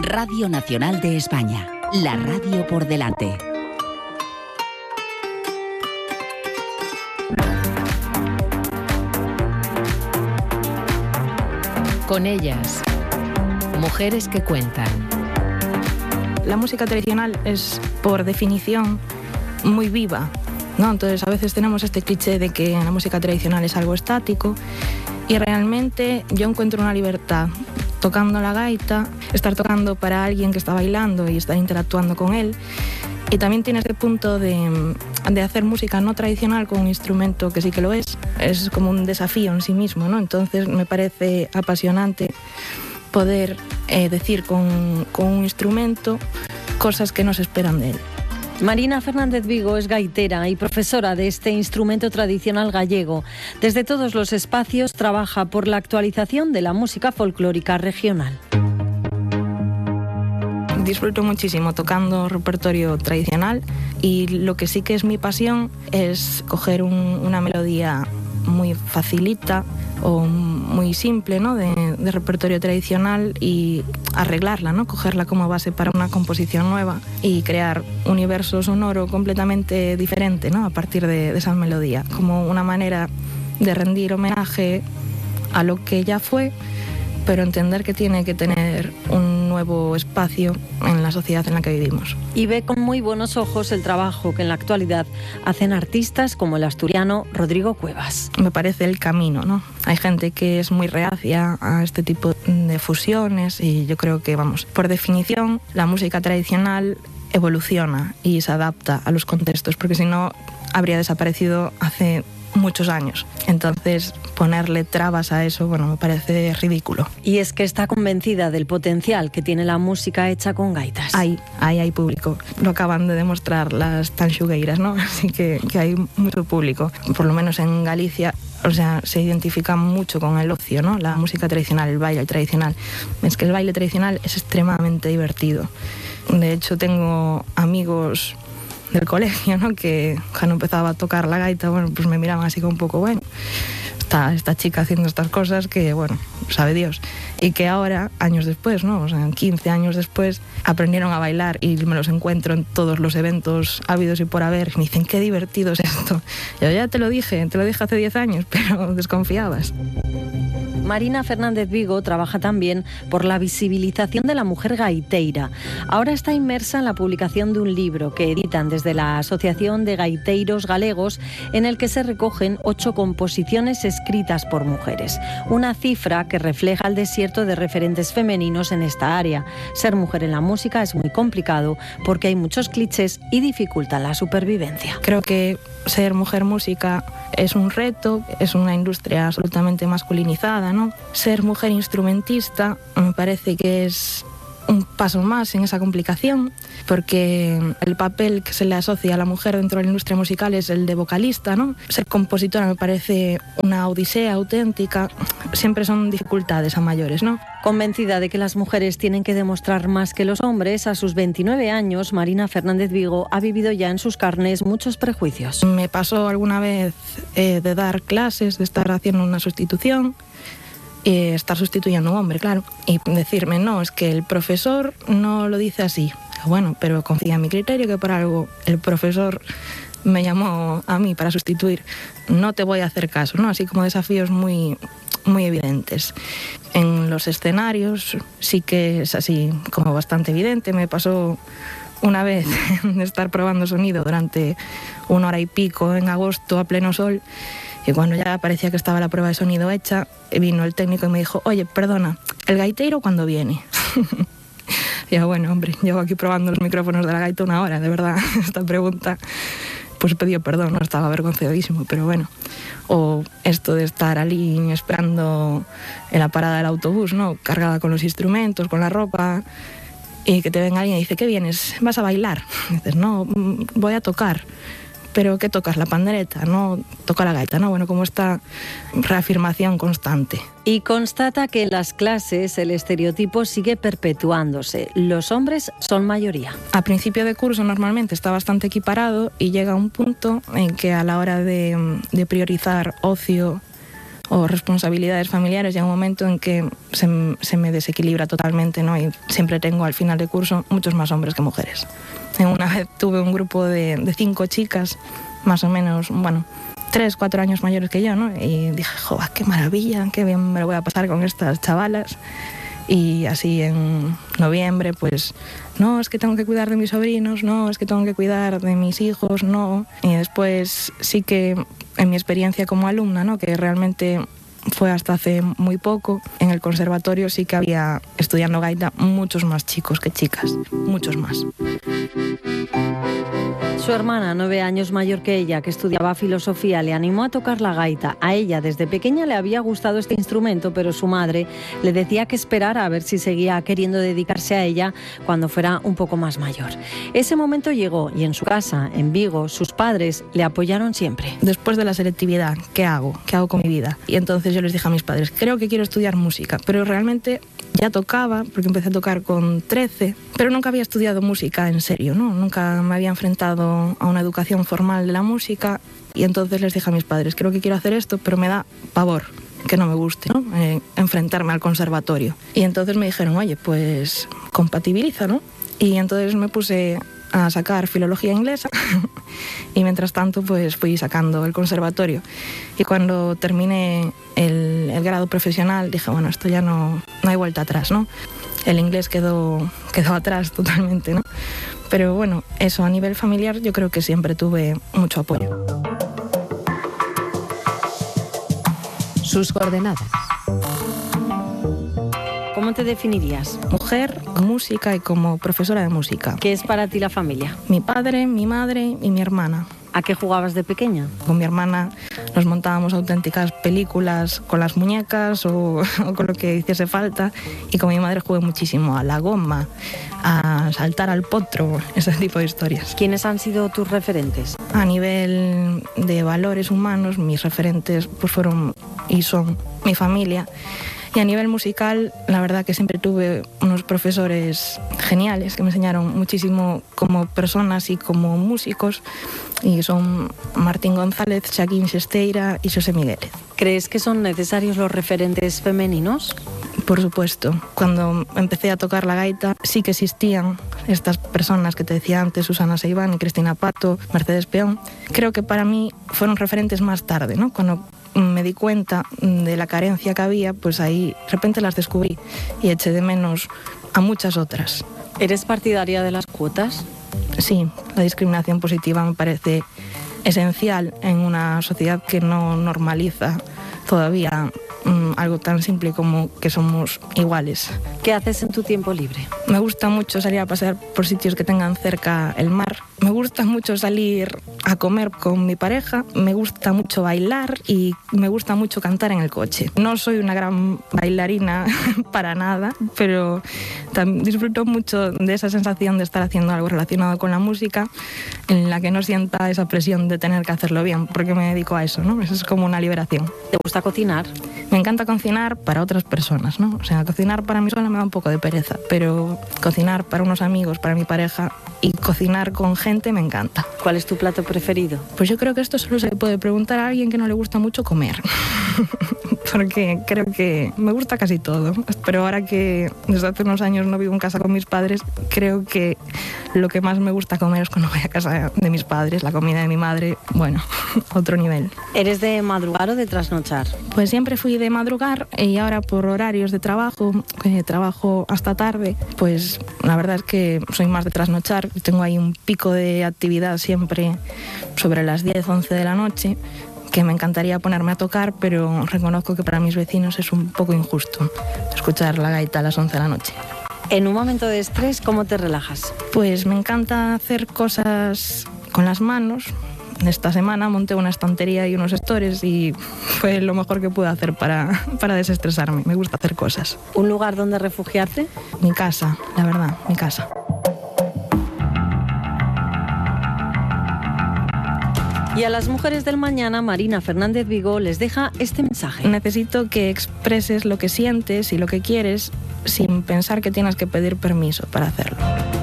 Radio Nacional de España, la radio por delante. Con ellas, mujeres que cuentan. La música tradicional es, por definición, muy viva, ¿no? Entonces, a veces tenemos este cliché de que la música tradicional es algo estático y realmente yo encuentro una libertad tocando la gaita, estar tocando para alguien que está bailando y estar interactuando con él. Y también tiene este punto de hacer música no tradicional con un instrumento que sí que lo es como un desafío en sí mismo, ¿no? Entonces me parece apasionante poder decir con un instrumento cosas que no se esperan de él. Marina Fernández Vigo es gaitera y profesora de este instrumento tradicional gallego. Desde todos los espacios trabaja por la actualización de la música folclórica regional. Disfruto muchísimo tocando repertorio tradicional y lo que sí que es mi pasión es coger una melodía muy facilita o muy simple, ¿no? de repertorio tradicional y arreglarla, ¿no? Cogerla como base para una composición nueva y crear un universo sonoro completamente diferente, ¿no? A partir de esa melodía, como una manera de rendir homenaje a lo que ya fue, pero entender que tiene que tener un nuevo espacio en la sociedad en la que vivimos. Y ve con muy buenos ojos el trabajo que en la actualidad hacen artistas como el asturiano Rodrigo Cuevas. Me parece el camino, ¿no? Hay gente que es muy reacia a este tipo de fusiones y yo creo que, por definición, la música tradicional evoluciona y se adapta a los contextos, porque si no habría desaparecido hace muchos años. Entonces, ponerle trabas a eso, me parece ridículo. Y es que está convencida del potencial que tiene la música hecha con gaitas. Ahí hay público. Lo acaban de demostrar las tanxugueiras, ¿no? Así que hay mucho público. Por lo menos en Galicia, se identifica mucho con el ocio, ¿no? La música tradicional, el baile tradicional. Es que el baile tradicional es extremadamente divertido. De hecho, tengo amigos del colegio, ¿no? Que cuando empezaba a tocar la gaita, pues me miraban así como un poco, esta chica haciendo estas cosas que, sabe Dios. Y que ahora, años después, ¿no? 15 años después, aprendieron a bailar y me los encuentro en todos los eventos habidos y por haber. Y me dicen, qué divertido es esto. Yo ya te lo dije hace 10 años, pero desconfiabas. Marina Fernández Vigo trabaja también por la visibilización de la mujer gaiteira. Ahora está inmersa en la publicación de un libro que editan desde la Asociación de Gaiteiros Galegos, en el que se recogen 8 composiciones escritas por mujeres. Una cifra que refleja el desierto de referentes femeninos en esta área. Ser mujer en la música es muy complicado porque hay muchos clichés y dificultan la supervivencia. Creo que ser mujer música es un reto, es una industria absolutamente masculinizada, ¿no? Ser mujer instrumentista me parece que es un paso más en esa complicación, porque el papel que se le asocia a la mujer dentro de la industria musical es el de vocalista, ¿no? Ser compositora me parece una odisea auténtica. Siempre son dificultades a mayores, ¿no? Convencida de que las mujeres tienen que demostrar más que los hombres, a sus 29 años, Marina Fernández Vigo ha vivido ya en sus carnes muchos prejuicios. Me pasó alguna vez de dar clases, de estar haciendo una sustitución, estar sustituyendo a un hombre, claro, y decirme, no, es que el profesor no lo dice así. Pero confía en mi criterio, que por algo el profesor me llamó a mí para sustituir. No te voy a hacer caso, ¿no? Así como desafíos muy, muy evidentes. En los escenarios sí que es así como bastante evidente. Me pasó una vez de estar probando sonido durante 1 hora y pico en agosto a pleno sol, y cuando ya parecía que estaba la prueba de sonido hecha, vino el técnico y me dijo, oye, perdona, ¿el gaiteiro cuándo viene? Y yo, llevo aquí probando los micrófonos de la gaita 1 hora, de verdad, esta pregunta. Pues pidió perdón, no estaba avergonzadísimo, pero bueno. O esto de estar allí esperando en la parada del autobús, ¿no? Cargada con los instrumentos, con la ropa, y que te venga alguien y dice, ¿qué vienes? ¿Vas a bailar? Y dices, no, voy a tocar. ¿Pero qué tocas? La pandereta, ¿no? Toca la gaita, ¿no? Como esta reafirmación constante. Y constata que en las clases el estereotipo sigue perpetuándose. Los hombres son mayoría. A principio de curso normalmente está bastante equiparado y llega un punto en que a la hora de priorizar ocio o responsabilidades familiares, llega un momento en que se me desequilibra totalmente, ¿no? Y siempre tengo al final de curso muchos más hombres que mujeres. Una vez tuve un grupo de 5 chicas, más o menos, 3, 4 años mayores que yo, ¿no? Y dije, ¡joder, qué maravilla, qué bien me lo voy a pasar con estas chavalas! Y así en noviembre, pues, no, es que tengo que cuidar de mis sobrinos, no, es que tengo que cuidar de mis hijos, no. Y después sí que en mi experiencia como alumna, ¿no? Que realmente fue hasta hace muy poco, en el conservatorio sí que había, estudiando gaita, muchos más chicos que chicas, muchos más. Su hermana, 9 años mayor que ella, que estudiaba filosofía, le animó a tocar la gaita. A ella desde pequeña le había gustado este instrumento, pero su madre le decía que esperara a ver si seguía queriendo dedicarse a ella cuando fuera un poco más mayor. Ese momento llegó y en su casa, en Vigo, sus padres le apoyaron siempre. Después de la selectividad, ¿qué hago? ¿Qué hago con mi vida? Y entonces yo les dije a mis padres, creo que quiero estudiar música, pero realmente ya tocaba, porque empecé a tocar con 13, pero nunca había estudiado música en serio, ¿no? Nunca me había enfrentado a una educación formal de la música y entonces les dije a mis padres, creo que quiero hacer esto, pero me da pavor que no me guste, ¿no? Enfrentarme al conservatorio. Y entonces me dijeron, oye, pues compatibiliza, ¿no? Y entonces me puse a sacar filología inglesa y mientras tanto pues fui sacando el conservatorio. Y cuando terminé el grado profesional dije, bueno, esto ya no hay vuelta atrás, ¿no? El inglés quedó atrás totalmente, ¿no? Pero bueno, eso a nivel familiar yo creo que siempre tuve mucho apoyo. Sus coordenadas. ¿Cómo te definirías? Mujer, música y como profesora de música. ¿Qué es para ti la familia? Mi padre, mi madre y mi hermana. ¿A qué jugabas de pequeña? Con mi hermana nos montábamos auténticas películas con las muñecas o con lo que hiciese falta, y con mi madre jugué muchísimo a la goma, a saltar al potro, ese tipo de historias. ¿Quiénes han sido tus referentes? A nivel de valores humanos, mis referentes pues fueron y son mi familia. Y a nivel musical, la verdad que siempre tuve unos profesores geniales que me enseñaron muchísimo como personas y como músicos, y son Martín González, Xaquín Xesteira y Xosé Migueles. ¿Crees que son necesarios los referentes femeninos? Por supuesto. Cuando empecé a tocar la gaita sí que existían estas personas que te decía antes, Susana Seiván y Cristina Pato, Mercedes Peón. Creo que para mí fueron referentes más tarde, ¿no? Cuando me di cuenta de la carencia que había, pues ahí de repente las descubrí y eché de menos a muchas otras. ¿Eres partidaria de las cuotas? Sí, la discriminación positiva me parece esencial en una sociedad que no normaliza todavía algo tan simple como que somos iguales. ¿Qué haces en tu tiempo libre? Me gusta mucho salir a pasear por sitios que tengan cerca el mar. Me gusta mucho salir a comer con mi pareja. Me gusta mucho bailar y me gusta mucho cantar en el coche. No soy una gran bailarina para nada, pero disfruto mucho de esa sensación de estar haciendo algo relacionado con la música, en la que no sienta esa presión de tener que hacerlo bien, porque me dedico a eso, ¿no? Eso es como una liberación. ¿Te gusta cocinar? Me encanta cocinar para otras personas, ¿no? O sea, cocinar para mí sola me da un poco de pereza, pero cocinar para unos amigos, para mi pareja y cocinar con gente me encanta. ¿Cuál es tu plato preferido? Pues yo creo que esto solo se puede preguntar a alguien que no le gusta mucho comer. Porque creo que me gusta casi todo. Pero ahora que desde hace unos años no vivo en casa con mis padres, creo que lo que más me gusta comer es cuando voy a casa de mis padres, la comida de mi madre, bueno, otro nivel. ¿Eres de madrugar o de trasnochar? Pues siempre fui de madrugar y ahora por horarios de trabajo, trabajo hasta tarde, pues la verdad es que soy más de trasnochar. Tengo ahí un pico de actividad siempre sobre las 10, 11 de la noche, que me encantaría ponerme a tocar, pero reconozco que para mis vecinos es un poco injusto escuchar la gaita a las 11 de la noche. En un momento de estrés, ¿cómo te relajas? Pues me encanta hacer cosas con las manos. Esta semana monté una estantería y unos stores y fue lo mejor que pude hacer para desestresarme. Me gusta hacer cosas. ¿Un lugar donde refugiarte? Mi casa, la verdad, mi casa. Y a las mujeres del mañana, Marina Fernández Vigo les deja este mensaje. Necesito que expreses lo que sientes y lo que quieres sin pensar que tienes que pedir permiso para hacerlo.